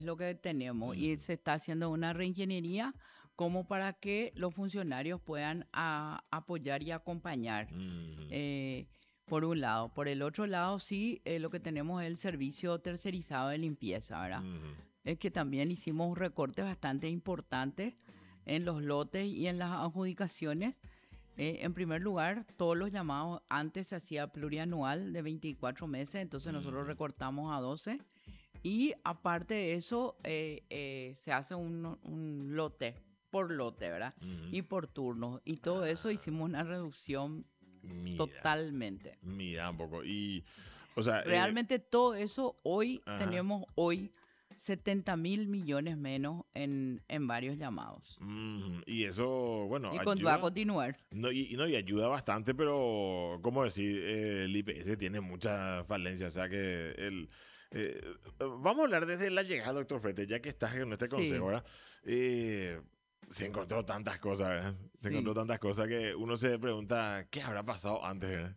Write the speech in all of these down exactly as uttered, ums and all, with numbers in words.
lo que tenemos y Mm, se está haciendo una reingeniería como para que los funcionarios puedan a- apoyar y acompañar. mm, eh, por un lado. Por el otro lado, sí, eh, lo que tenemos es el servicio tercerizado de limpieza, ¿verdad? mm, Es que también hicimos recortes bastante importantes en los lotes y en las adjudicaciones. Eh, en primer lugar, todos los llamados antes se hacía plurianual de veinticuatro meses, entonces nosotros mm. recortamos a doce. Y aparte de eso, eh, eh, se hace un, un lote por lote, ¿verdad? Ujú. Y por turno. Y todo eso Ah, hicimos una reducción mira, totalmente. mira un poco. Y, o sea, eh, Realmente todo eso, hoy ajá. tenemos hoy setenta mil millones menos en, en varios llamados. Mm, y eso, bueno, Y con, va a ayuda. continuar. No, y, y no, y ayuda bastante, pero, ¿cómo decir? Eh, el I P S tiene muchas falencias. O sea que el. eh, vamos a hablar desde la llegada, doctor Frete, ya que estás en este consejo, Sí, ¿verdad? Eh, se encontró tantas cosas, ¿verdad? Se encontró sí. tantas cosas que uno se pregunta, ¿qué habrá pasado antes, ¿verdad?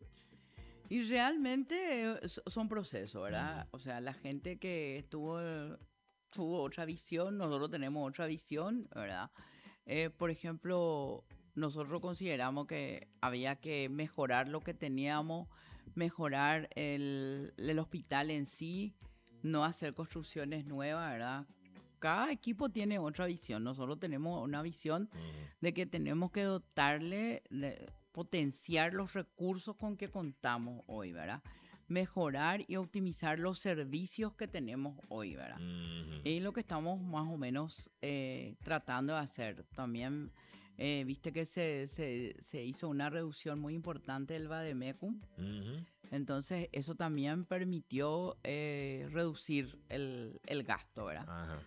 Y realmente eh, so- son procesos, Ujú, ¿verdad? O sea, la gente que estuvo, eh, tuvo otra visión, nosotros tenemos otra visión, ¿verdad? Eh, por ejemplo, nosotros consideramos que había que mejorar lo que teníamos, mejorar el, el hospital en sí, no hacer construcciones nuevas, ¿verdad? Cada equipo tiene otra visión. Nosotros tenemos una visión ujú, de que tenemos que dotarle, de potenciar los recursos con que contamos hoy, ¿verdad? Mejorar y optimizar los servicios que tenemos hoy, ¿verdad? ujú, Es lo que estamos más o menos eh, tratando de hacer. También, eh, viste que se, se, se hizo una reducción muy importante del Vademecum. ujú. Entonces, eso también permitió eh, reducir el, el gasto, ¿verdad? Ajá.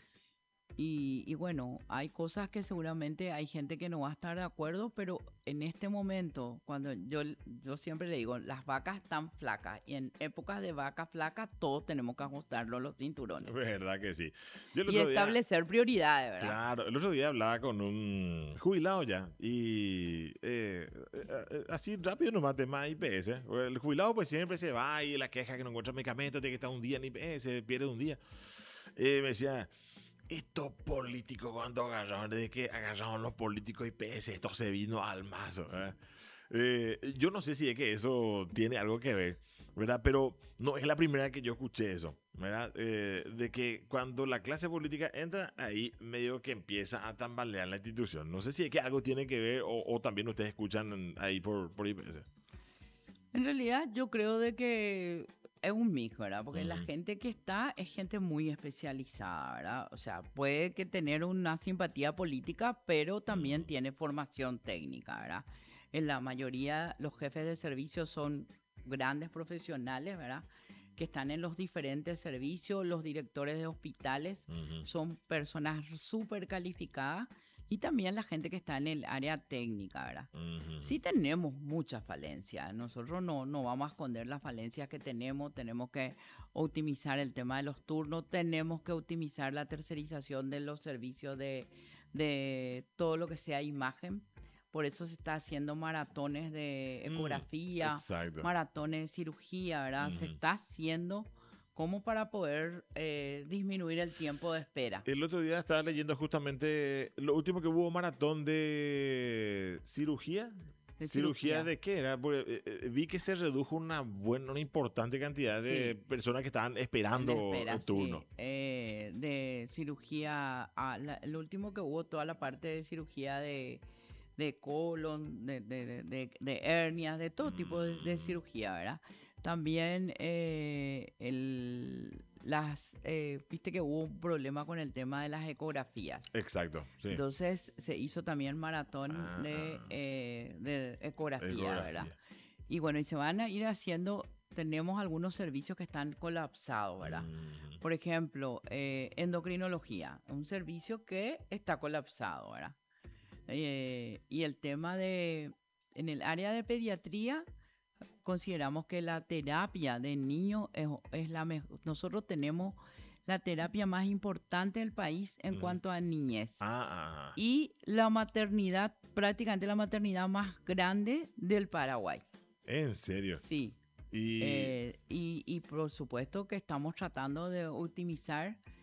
Y, y bueno, hay cosas que seguramente hay gente que no va a estar de acuerdo, pero en este momento, cuando yo, yo siempre le digo, las vacas están flacas y en épocas de vacas flacas todos tenemos que ajustarnos los cinturones Verdad que sí. Yo el y otro día, establecer prioridades, ¿verdad? claro, el otro día hablaba con un jubilado ya y eh, eh, eh, así rápido nomás tema I P S. El jubilado pues siempre se va y la queja que no encuentra medicamento, tiene que estar un día en I P S, pierde un día. Eh, me decía, estos políticos cuando agarraron, desde que agarraron los políticos I P S, esto se vino al mazo. ¿Verdad? Eh, yo no sé si es que eso tiene algo que ver, ¿verdad? Pero no es la primera que yo escuché eso, ¿verdad? Eh, de que cuando la clase política entra, ahí medio que empieza a tambalear la institución. No sé si es que algo tiene que ver o, o también ustedes escuchan ahí por, por I P S. En realidad yo creo de que es un mix, ¿verdad? Porque la Ujú, gente que está es gente muy especializada, ¿verdad? O sea, puede que tener una simpatía política, pero también ujú, tiene formación técnica, ¿verdad? En la mayoría los jefes de servicio son grandes profesionales, ¿verdad? Que están en los diferentes servicios, los directores de hospitales ujú, son personas súper calificadas y también la gente que está en el área técnica, ¿verdad? ujú. Sí tenemos muchas falencias. Nosotros no, no vamos a esconder las falencias que tenemos. Tenemos que optimizar el tema de los turnos. Tenemos que optimizar la tercerización de los servicios de, de todo lo que sea imagen. Por eso se está haciendo maratones de Mm, ecografía, exacto. maratones de cirugía, ¿verdad? Se Ujú. está haciendo como para poder eh, disminuir el tiempo de espera. El otro día estaba leyendo justamente lo último que hubo maratón de cirugía. De ¿Cirugía cirugía. de qué era? Porque, eh, eh, vi que se redujo una buena, una importante cantidad de Sí. personas que estaban En esperando espera, el turno. sí. Eh, de cirugía, ah, la- el último que hubo, toda la parte de cirugía de, de colon, de, de, de, de- de hernias, de todo tipo de, de Mm, cirugía, ¿verdad? También eh, el, las, eh, viste que hubo un problema con el tema de las ecografías. exacto, sí. Entonces se hizo también maratón Ah, de, ah, eh, de ecografía, ¿verdad? ecografía. Y bueno, y se van a ir haciendo, tenemos algunos servicios que están colapsados, ¿verdad? Mm, Por ejemplo, eh, endocrinología, un servicio que está colapsado, ¿verdad? Eh, y el tema de, en el área de pediatría, consideramos que la terapia de niños es, es la mejor. Nosotros tenemos la terapia más importante del país en ujú. cuanto a niñez. Ah, ah, ah. Y la maternidad, prácticamente la maternidad más grande del Paraguay. En serio. Sí, Y eh, y, y por supuesto que estamos tratando de optimizar.